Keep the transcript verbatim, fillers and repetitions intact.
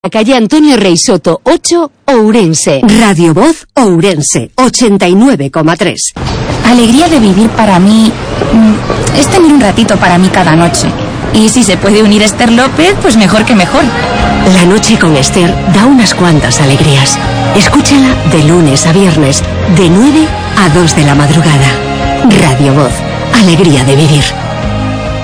Calle Antonio Rey Soto, ocho, Ourense. Radio Voz Ourense, ochenta y nueve coma tres. Alegría de vivir para mí es tener un ratito para mí cada noche. Y si se puede unir Esther López, pues mejor que mejor. La noche con Esther da unas cuantas alegrías. Escúchala de lunes a viernes, de nueve a dos de la madrugada. Radio Voz, alegría de vivir.